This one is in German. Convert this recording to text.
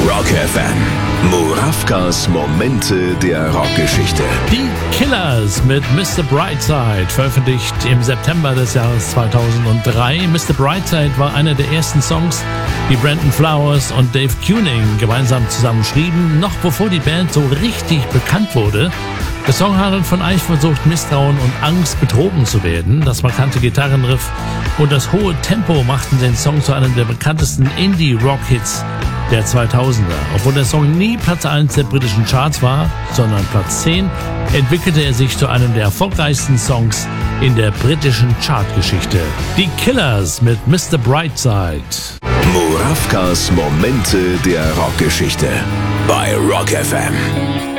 Rock FM. Murawkas Momente der Rockgeschichte. Die Killers mit Mr. Brightside, veröffentlicht im September des Jahres 2003. Mr. Brightside war einer der ersten Songs, die Brandon Flowers und Dave Kuning gemeinsam zusammen schrieben, noch bevor die Band so richtig bekannt wurde. Der Song handelt von Eifersucht, Misstrauen und Angst, betrogen zu werden. Das markante Gitarrenriff und das hohe Tempo machten den Song zu einem der bekanntesten Indie-Rock-Hits der 2000er. Obwohl der Song nie Platz 1 der britischen Charts war, sondern Platz 10, entwickelte er sich zu einem der erfolgreichsten Songs in der britischen Chartgeschichte. Die Killers mit Mr. Brightside. Murawkas Momente der Rockgeschichte bei Rock FM.